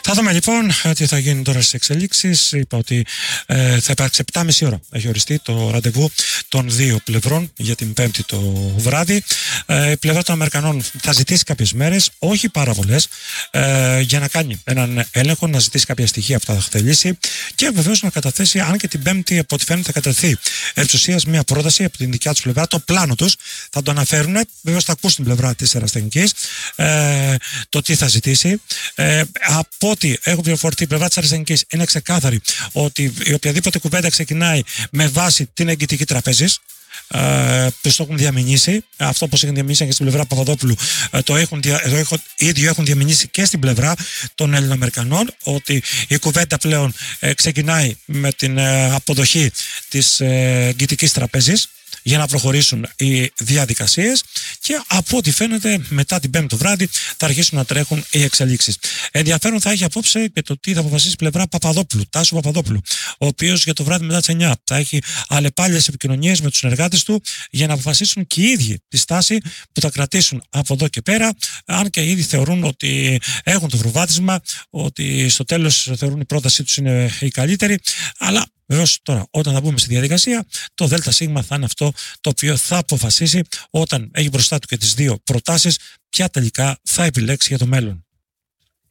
Θα δούμε λοιπόν τι θα γίνει τώρα στις εξελίξεις. Είπα ότι θα υπάρξει 7.30 ώρα. Έχει οριστεί το ραντεβού των δύο πλευρών για την Πέμπτη το βράδυ. Η πλευρά των Αμερικανών θα ζητήσει κάποιες μέρες, όχι πάρα πολλές, για να κάνει έναν έλεγχο, να ζητήσει κάποια στοιχεία που θα θελήσει και βεβαίως να καταθέσει, αν και την Πέμπτη από ό,τι φαίνεται θα κατατεθεί εξ ουσίας μια πρόταση από την δικιά τους πλευρά, το πλάνο τους. Θα το αναφέρουν, βεβαίως θα ακούσουν την πλευρά της Αεραστεχνικής, το τι θα ζητήσει. Από ό,τι έχω πληροφορηθεί, η πλευρά της Αεραστεχνικής είναι ξεκάθαρη ότι η οποιαδήποτε κουβέντα ξεκινάει με βάση την εγκυτική τραπέζης. Το έχουν διαμηνήσει. Αυτό όπως έχουν διαμηνήσει και στην πλευρά Παπαδόπουλου, ίδιο έχουν διαμηνήσει και στην πλευρά των Ελληνοαμερικανών, ότι η κουβέντα πλέον ξεκινάει με την αποδοχή της εγκυτικής τραπέζης για να προχωρήσουν οι διαδικασίες και από ό,τι φαίνεται μετά την Πέμπτη το βράδυ θα αρχίσουν να τρέχουν οι εξελίξεις. Ενδιαφέρον θα έχει απόψε και το τι θα αποφασίσει η πλευρά Παπαδόπουλου, Τάσου Παπαδόπουλου, ο οποίος για το βράδυ μετά τις 9 θα έχει αλλεπάλληλες επικοινωνίες με τους συνεργάτες του για να αποφασίσουν και οι ίδιοι τη στάση που θα κρατήσουν από εδώ και πέρα, αν και ήδη θεωρούν ότι έχουν το προβάδισμα, ότι στο τέλος θεωρούν η πρότασή τους είναι η καλύτερη, αλλά βεβαίως τώρα, όταν θα μπούμε στη διαδικασία, το ΔΣ θα είναι αυτό το οποίο θα αποφασίσει όταν έχει μπροστά του και τις δύο προτάσεις, ποια τελικά θα επιλέξει για το μέλλον.